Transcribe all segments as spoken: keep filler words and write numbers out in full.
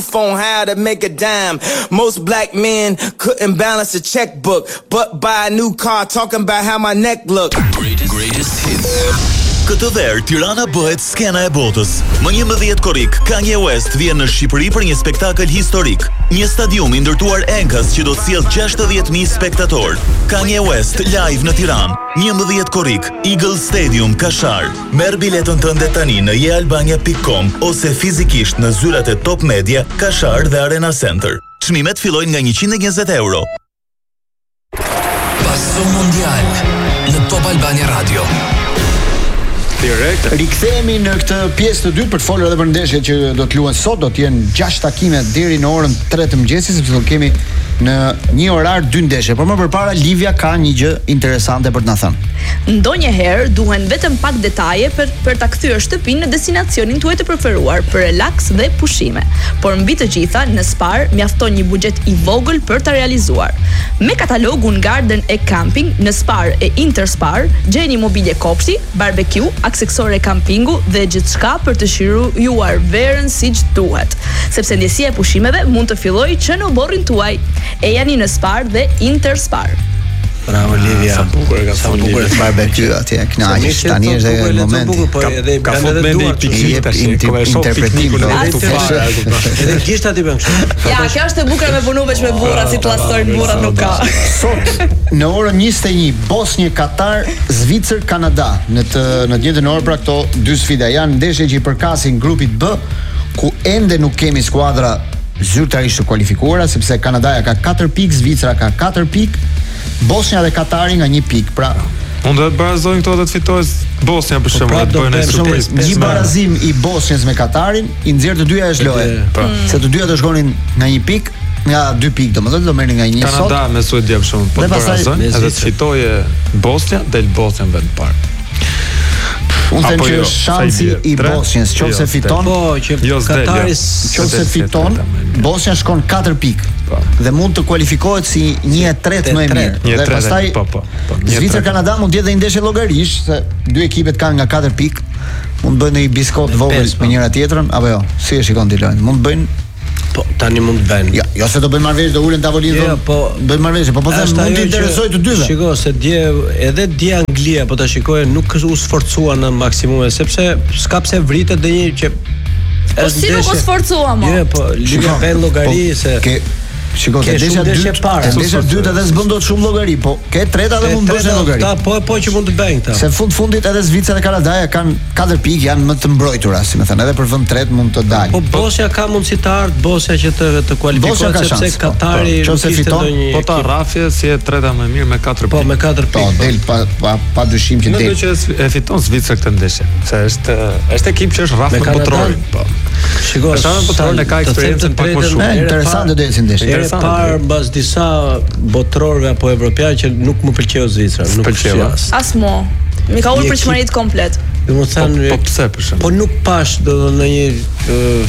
on how to make a dime. Most black men couldn't balance a checkbook, but buy a new car talking about how my neck look. Greatest, greatest hits. Këtë verë, Tirana bëhet skena e botës. Më njëmbëdhjetë korrik, Kanye West vjen në Shqipëri për një spektakël historik. Një stadium i ndërtuar enkas që do të sjellë gjashtëdhjetë mijë spektator. Kanye West live në Tiranë. njëmbëdhjetë korrik, Eagle Stadium, Kashar. Merr biletën tënde tani në jealbania pikë com ose fizikisht në zyrat e Top Media, Kashar dhe Arena Center. Çmimet fillojnë nga njëqind e njëzet euro. Passo Mondial në Top Albania Radio. Direkt. Rikthehemi në këtë pjesë të dytë për të folur edhe për ndeshjet që do të luhen sot. Do të jenë gjashtë takime deri në orën tre të mëngjesit, sepse do kemi në një orar dy ndeshje. Por më përpara Livia ka një gjë interesante për të na thënë. Ndonjëherë duhen vetëm pak detaje për për ta kthyer shtëpinë në destinacionin tuaj të preferuar për relaks dhe pushime. Por mbi të gjitha, në Spar mjafton një buxhet i vogël për ta realizuar. Me katalogun Garden e Camping në Spar e Interspar, gjeni mobilje kopshti, barbecue, aksesore kampingu dhe gjithçka për të shiruar verën siç duhet, sepse ndjesia e pushimeve mund të fillojë që në oborrin tuaj. E jani në Spar dhe Interspar. Bravo Livia. Sa bukur ka sa bukur të barbecue atje, kënaqesh. Tani është edhe momenti. Po edhe ka fut mendi i piknikut tash, ku e shoh piknikun këtu fare. Edhe gishtat i bën kështu. Ja, kjo është e bukur me punu veç me burra, si të lastojnë burrat nuk ka. Sot në orën njëzet e një Bosnjë, Katar, Zvicër, Kanada. Në të në të njëjtën orë pra këto dy sfida janë ndeshje që i përkasin grupit B, ku ende nuk kemi skuadra zyrtarisht të kualifikuara, sepse Kanadaja ka katër pikë, Zvicra ka katër pikë, Bosnja dhe Katari nga një pikë. Pra, mund të barazojnë këto dhe të fitojë Bosnja për shembull, të bëjnë surprizë. Një barazim i Bosnjës me Katarin i nxjerr të dyja është lojë. Se të dyja do shkonin nga një pikë, nga dy pikë, domethënë do merrnin nga një sot. Kanada me Suedia për shembull, po barazojnë, edhe të fitojë Bosnja, del Bosnja në vend parë. Unë them që është shansi i Bosnjës, nëse fiton, po që Katari nëse fiton, Bosnja shkon katër pikë. Dhe mund të kualifikohet si një e tretë më e mirë. Dhe pastaj po po. Zvicër Kanada mund të jetë një ndeshje llogarisht, se dy ekipet kanë nga katër pikë. Mund bëjnë një biskot vogël me njëra tjetrën, apo jo? Si e shikon ti lojën? Mund bëjnë po tani mund të bëjnë. Jo, jo se do bëjnë marrëveshje, do ulen tavolinë. Jo, po bëjnë marrëveshje, po po them mund të interesojë të dyve. Shiko, se dje edhe dje Anglia po ta shikojë nuk u sforcua në maksimum, sepse s'ka pse vritet dhe një që po si nuk u sforcua më. Jo, po lidhja me llogari se Shiko, te desha dytë parë, desha dytë edhe s'bën dot shumë llogari, po ke treta dhe mund të bësh llogari. Ta po po që mund të bëjnë këta. Se fund fundit edhe Zvicra dhe Kanadaja kanë katër pikë, janë më të mbrojtura, si më thënë, edhe për vend tret mund të dalë. Po Bosnja ka mundësi të ardh, Bosnja që të të kualifikohet sepse Katari nëse fiton, po ta rrafje si e treta më mirë me katër pikë. Po me katër pikë. Po del pa pa pa dyshim që del. Nuk që e fiton Zvicra këtë ndeshje, se është është ekip që është rraf me botrorin, po. Shiko, sa me botrorin e ka eksperiencën pak më shumë. Interesante do të ndeshje. E parë mbas disa botrorëve apo evropianë që nuk më pëlqeu Zvicra, nuk pëlqeu as. As mo. Mi ka ulur përshmërit komplet. Domethënë, po pse për shemb? Po nuk pash do në një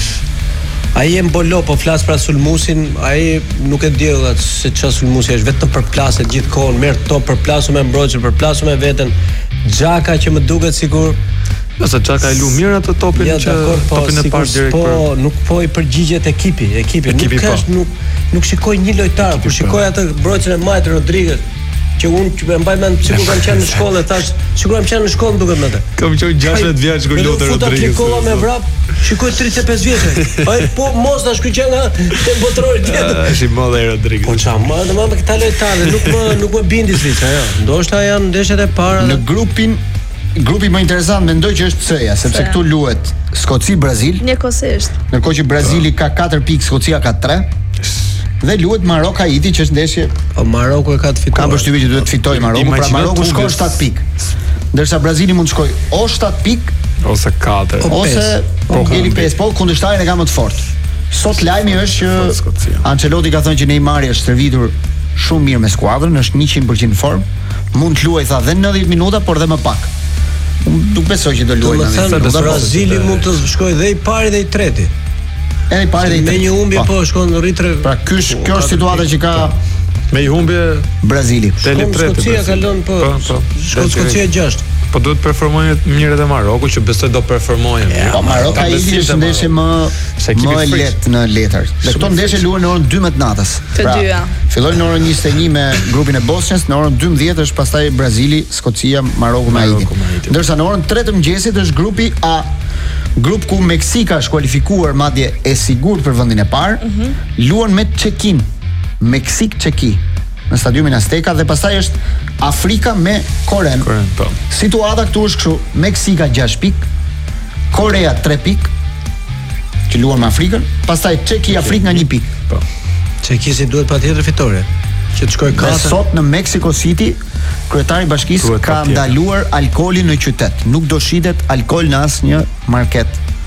ai e mbolo po flas për Sulmusin, ai nuk e di se çfarë Sulmusi është, vetëm për plasë gjithkohon, merr top për plasë me mbrojtje, për plasë me veten. Xhaka që më duket sigur Ose Xhaka e lu mirë atë topin ja, që po, topin e parë direkt. Po, nuk po i përgjigjet ekipi, ekipi, ekipi nuk ka po. nuk nuk shikoj një lojtar, por shikoj atë mbrojtjen e Majt Rodriguez, që unë që më mbaj mend sikur kam qenë në shkollë, thash, sikur kam qenë në shkollë duket më atë. Kam qenë gjashtëdhjetë vjeç kur lutë Rodriguez. Futa me vrap, shikoj tridhjetë e pesë vjeç. Ai po mos tash ky që nga te botrori tjetër. Është i modh ai Rodriguez. Po çam, më domos me këta lojtarë nuk më nuk më bindi Zvicra, jo. Ndoshta janë ndeshjet e para në grupin Grupi më interesant mendoj që është C-ja, sepse këtu luhet Skoci Brazil. Njëkohësisht. Ndërkohë që Brazili ka katër pikë, Skocia ka tre. Dhe luhet Marok Haiti që është ndeshje. Po Maroku e ka të fituar. Ka përshtypjen që duhet të fitojë Maroku, pra Maroku shkon shtat pikë. Ndërsa Brazili mund të shkojë o shtat pikë ose katër ose po ngeli pesë, po kundërshtarin e ka më të fortë. Sot lajmi është që Ancelotti ka thënë që Neymar është stërvitur shumë mirë me skuadrën, është njëqind përqind në formë, mund të luajë tha dhe nëntëdhjetë minuta, por dhe më pak. Unë nuk besoj që do luajë në minuta. Brazili mund të shkojë dhe i pari dhe i treti. Edhe i pari dhe i treti. Me një humbje po shkon rrit tre. Pra ky është kjo është situata që ka me një humbje Brazili. Deli treti. Skocia ka lënë po. Shkon Skocia gjashtë. Po duhet performojnë mirë edhe Maroku që besoj do performojnë. Po Maroku ai është ndeshje më më e lehtë në letër. Dhe këto ndeshje luhen në orën dymbëdhjetë natës. Të dyja. Fillojnë në orën njëzet e një me grupin e Bosnjës, në orën dymbëdhjetë është pastaj Brazili, Skocia, Maroku me Haiti. Ndërsa në orën tre të mëngjesit është grupi A, grup ku Meksika është kualifikuar madje e sigurt për vendin e parë, mm -hmm. luan me Çekin, Meksik Çeki në stadiumin Azteca dhe pastaj është Afrika me Koren. Koren po. Situata këtu është kështu, Meksika gjashtë pikë, Korea tre pikë, që luan me Afrikën, pastaj Çeki Afrikë nga një pikë. Po. Çeki si duhet patjetër fitore. Që të shkojë katër. Sot në Mexico City, kryetari i bashkisë ka ndaluar alkoolin në qytet. Nuk do shitet alkool në asnjë market.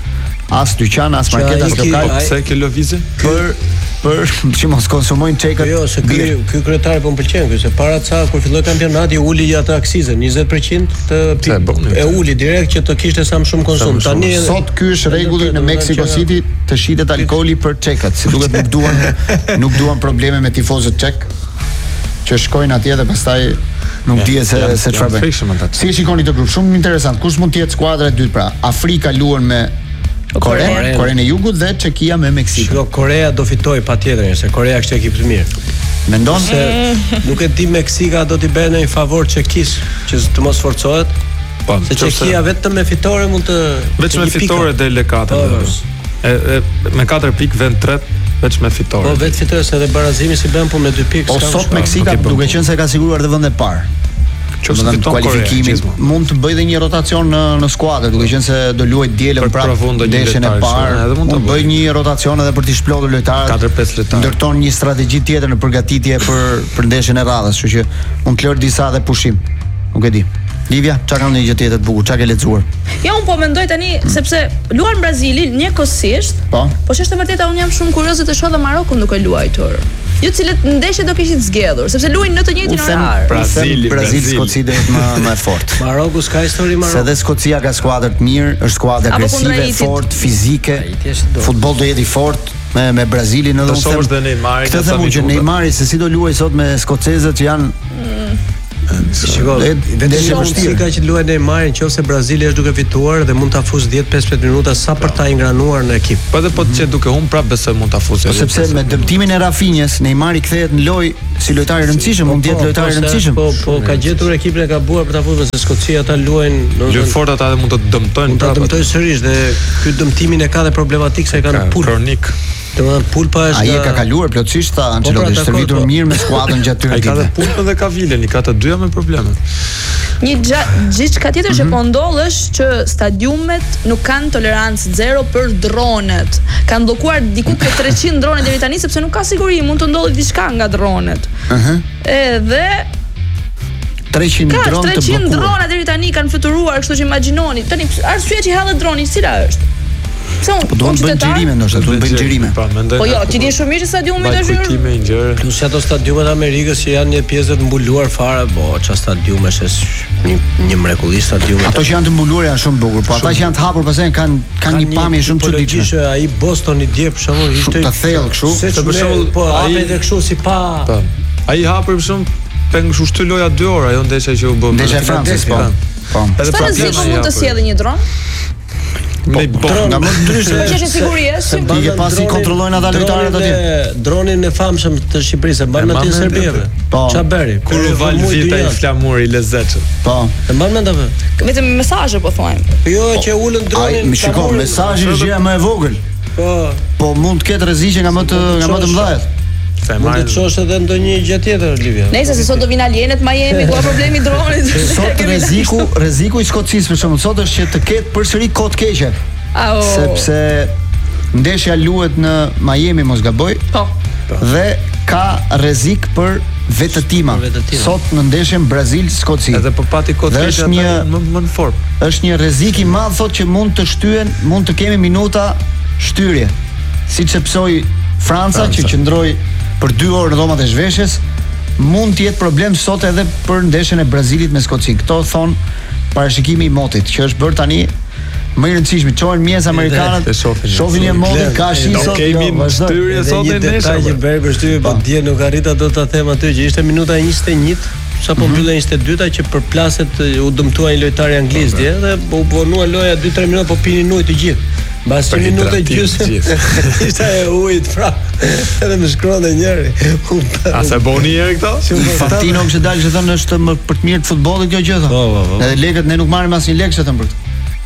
As dyqan, as market, as lokal. Pse kjo lëvizje? Për për që mos konsumojnë çekët. Jo, se ky ky kryetari po m'pëlqen ky, se para ca kur filloi kampionati uli atë aksizën njëzet përqind të pikë. E uli direkt që të kishte sa më shumë konsum. Tani sot ky është rregulli në Mexico City, të shitet alkooli për çekët. Si duket nuk duan nuk duan probleme me tifozët çek që shkojnë atje dhe pastaj nuk dihet se se çfarë bëjnë. Si e shikoni këtë grup? Shumë interesant. Kush mund të jetë skuadra e dytë pra? Afrika luan me Koren, Koren e Jugut dhe Çekia me Meksikën. Shiko, Korea do fitoj patjetër, se Korea është ekip të mirë. Mendon se nuk e di Meksika do t'i bëjë një favor Çekis, që të mos forcohet. Po, se Çekia vetëm me fitore mund të vetëm me fitore del e katërt. E me katër pikë vend tret vetëm me fitore. Po vetë fitore se edhe barazimi si bën po me dy pikë. Po sot Meksika duke qenë se ka siguruar edhe vendin e parë. Që në kualifikimin mund të bëj dhe një rotacion në në skuadër, duke qenë se do luajë dielën prapë ndeshjen e parë. Mund të bëj një rotacion edhe për të shplotur lojtarët. katër pesë lojtarë. Ndërton një strategji tjetër në përgatitje për për ndeshjen e radhës, kështu që mund të lër disa edhe pushim. Nuk e di. Livia, çka kanë një gjë tjetër të bukur, çka ke lexuar? Ja, un po mendoj tani hmm. sepse luan Brazili njëkohësisht. Po. Po është e vërtetë un jam shumë kurioze të shoh dhe Marokun duke luajtur. Jo cilët ndeshje do kishin zgjedhur, sepse luajnë në të njëjtin orar. Brazili, Brazil, Skoci do jetë më më e fortë. Maroku s'ka histori Marok. Se dhe Skocia ka skuadër të mirë, është skuadër agresive, fortë, fizike. Futboll do jetë i fortë me me Brazilin edhe unë them. Këtë them unë që Neymari se si do luajë sot me skocezët që janë Shiko, vendeshja e vështirë ka që luajë Neymarin, nëse Brazili është duke fituar dhe mund ta fusë diet pesëdhjetë minuta sa për ta ingranuar në ekip. Po edhe po të qetë duke humbur prapë besoj mund ta fusë. Sepse me dëmtimin e Rafinhës, Neymari kthehet në lojë si lojtar i rëndësishëm, mund të jetë lojtar i rëndësishëm. Po, po ka gjetur ekipin e gabuar për ta fusë, se Skocia ata luajnë, domethënë fort ata dhe mund të dëmtojnë prapë. Mund ta dëmtojnë sërish dhe ky dëmtimin e ka dhe problematik se kanë pul kronik. Domethënë pulpa është ai e ka kaluar plotësisht ta Ancelotti, është stërvitur mirë me skuadrën gjatë këtyre ditëve. Ai ka dhe pulpën dhe ka vilen, i ka të dyja me probleme. Një gjithçka tjetër që po ndodh është që stadiumet nuk kanë tolerancë zero për dronet. Kanë bllokuar diku te treqind drone deri tani sepse nuk ka siguri, mund të ndodhë diçka nga dronet. Ëh. Edhe treqind drone të bllokuar. treqind drona deri tani kanë fluturuar, kështu që imagjinoni. Tani arsyeja që hallet droni cila është? Po do të bëjnë xhirime ndoshta, do të bëjnë xhirime. Po jo, ti di shumë mirë se stadiumi është zhurmë. Plus ato stadiumet amerikës që janë një pjesë të mbuluar fare, po çfarë stadiumi është një një mrekulli stadiumi. Ato që janë të mbuluar janë shumë bukur, po ata që janë të hapur pastaj kanë kanë një pamje shumë çuditshme. Ai Boston i dje për shembull ishte të thellë kështu, se për shembull po ai edhe kështu si pa. Po. Ai hapur për shembull peng kështu shty loja dy orë, ajo ndeshja që u bë. Ndeshja e Francës, po. Po. Edhe pra mund të sjellë një dron. Me dron, nga më ndryshe. Po që është sigurie, si ti ke pasi kontrollojnë ata lojtarët atje. Dronin e famshëm të Shqipërisë, mban me të Serbiave. Ç'a bëri? Kur u val vita i flamur i lezetshëm. Po. E mban mend atë? Vetëm mesazhe po thojmë. Jo që ulën dronin. Ai më shikon, mesazhi është gjëja më e vogël. Po. Po mund të ketë rreziqe nga më të nga më të mëdha. Mund të çosh edhe ndonjë gjë tjetër Livia. Nëse se sot do vinë alienet Miami, ku ka problemi dronit. Sot rreziku, rreziku i Skocisë për shembull sot është që të ketë përsëri kohë të keqe. Oh. Sepse ndeshja luhet në Miami mos gaboj. Po. Dhe ka rrezik për vetëtima. Sot në ndeshjen Brazil-Skoci. Edhe po pati kohë të keqe një më më në formë. Është një rrezik i madh thotë që mund të shtyhen, mund të kemi minuta shtyrje. Siç e psoi Franca, Franca që qëndroi për dy orë në dhomat e zhveshjes, mund të jetë problem sot edhe për ndeshjen e Brazilit me Skocin. Kto thon parashikimi i motit, që është bërë tani më i rëndësishmi, çojnë mjes amerikanët, shohin një modin ka shi sot, kemi shtyrje sot në ndeshje. Një detaj që bëri për shtypje, po dje nuk arrita dot ta them aty që ishte minuta njëzet e një sapo mbyllën ishte e dyta që përplaset u dëmtua një lojtar angliz dje dhe u vonua loja dy tre minuta po pinin ujë të gjithë. Mbas një minutë gjysmë ishte e ujit pra. Edhe më shkruante njëri. A se boni njëri këto? Fantino më dalë që thonë është më për të mirë të futbollit kjo gjë thonë. Po, po, po. Edhe lekët ne nuk marrim asnjë lekë thënë për këtë.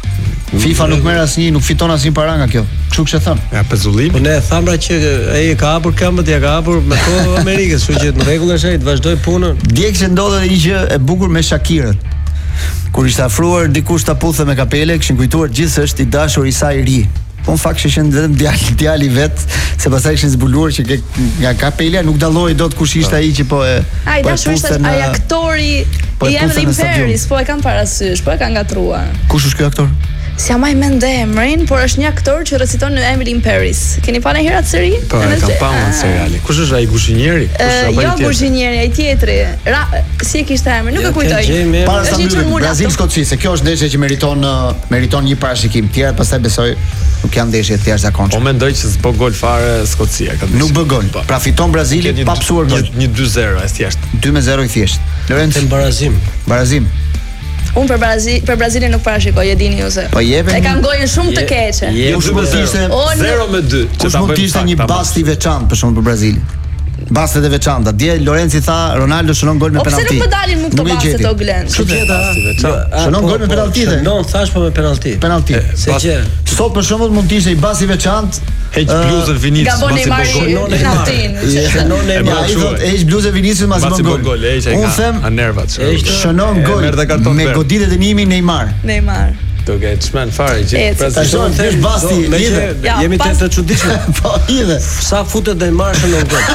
FIFA nuk merr asnjë, nuk fiton asnjë para nga kjo. Kështu që thon. Ja pezullimi. Po ne thamra që ai ka hapur këmbët, ja ka hapur me kohë Amerikës, kështu që në rregull është ai të vazhdoj punën. Dje që ndodhe një gjë e bukur me Shakirën. Kur ishte afruar dikush ta puthe me kapele, kishin kujtuar gjithsesi i dashur i saj i ri. Po në fakt që vetëm djali djali vet, se pastaj kishin zbuluar që nga kapela nuk dalloi dot kush ishte ai që po e. Ai dashur ishte ai aktori i Emily in Paris, po e kam parasysh, po e ka ngatruar. Kush është ky aktor? Si ama i mend emrin, por është një aktor që reciton në Emily in Paris. Keni parë herë atë seri? Po, e kam parë atë seriali. Kush është ai kuzhinieri? Jo kuzhinieri, ai tjetri. Si e kishte emrin? Nuk e kujtoj. Para sa mbyllim Brazil Skoci, se kjo është ndeshje që meriton meriton një parashikim. Tjerat pastaj besoj nuk janë ndeshje të jashtëzakonshme. Po mendoj që s'bë gol fare Skocia këtë. Nuk bë gol. Pra fiton Brazili pa psuar gol. Një dy zero është thjesht. dy me zero i thjesht. Lorenzo barazim. Barazim. Unë për Brazil, për Brazilin nuk parashikoj, e dini ju se. Po jepem. E kam gojën shumë të keqe. Kush mund të ishte zero me dy. Kush mund të ishte një bast i veçantë për shkak të Brazilit. Bastet e veçanta. Dje Lorenzi tha Ronaldo shënon gol me penalti. Po pse nuk më dalin më këto bastet o Glen? Çu tjeta? Shënon gol me penalti. Non thash po me penalti. Penalti. Se gjë. Sot për shembull mund të ishte i bast i veçantë. Heq bluzën Vinicius mbasi gol. Natin. Shënon Neymar. Ai thotë heq bluzën Vinicius mbasi gol. Unë them a nervat. Shënon gol me goditjet e nimi Neymar. Neymar. duke çmen fare që prezanton thesh basti lidhje. Jemi të të çuditshëm. Po lidhe. Sa futet dhe marshën në gol.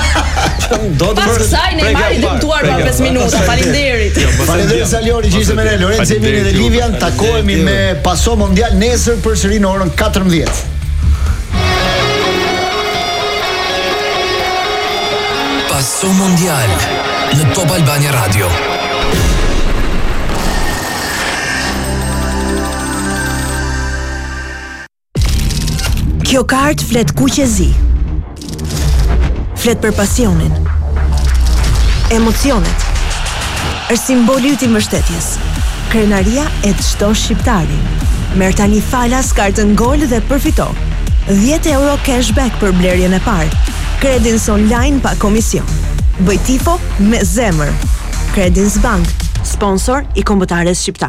Do të Pas kësaj Neymar i dëmtuar për pesë minuta. Faleminderit. Faleminderit Saliori që ishte me ne. Lorenzo Emini dhe Livian takohemi me Paso Mondial nesër përsëri në orën katërmbëdhjetë. Paso Mondial në Top Albania Radio. Kjo kart flet kuqezi. Flet për pasionin, emocionet. Është simboli i mbështetjes. Krenaria e çdo shqiptari. Merr tani falas kartën Gol dhe përfito dhjetë euro cashback për blerjen e parë. Credins online pa komision. Bëj tifo me zemër. Credins Bank, sponsor i kombëtares shqiptar.